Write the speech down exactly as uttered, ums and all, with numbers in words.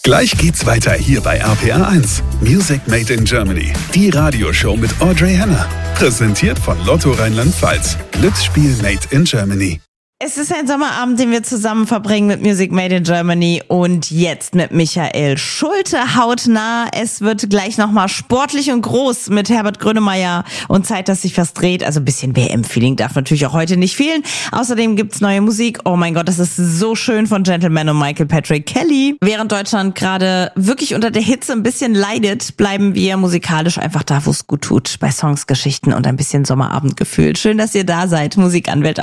Gleich geht's weiter hier bei R P R eins. Music Made in Germany. Die Radioshow mit Audrey Henner. Präsentiert von Lotto Rheinland-Pfalz. Glücksspiel Made in Germany. Es ist ein Sommerabend, den wir zusammen verbringen mit Music Made in Germany und jetzt mit Michael Schulte hautnah. Es wird gleich nochmal sportlich und groß mit Herbert Grönemeyer und Zeit, dass sich was dreht. Also ein bisschen W M-Feeling darf natürlich auch heute nicht fehlen. Außerdem gibt's neue Musik. Oh mein Gott, das ist so schön von Gentleman und Michael Patrick Kelly. Während Deutschland gerade wirklich unter der Hitze ein bisschen leidet, bleiben wir musikalisch einfach da, wo es gut tut. Bei Songs, Geschichten und ein bisschen Sommerabendgefühl. Schön, dass ihr da seid. Musikanwält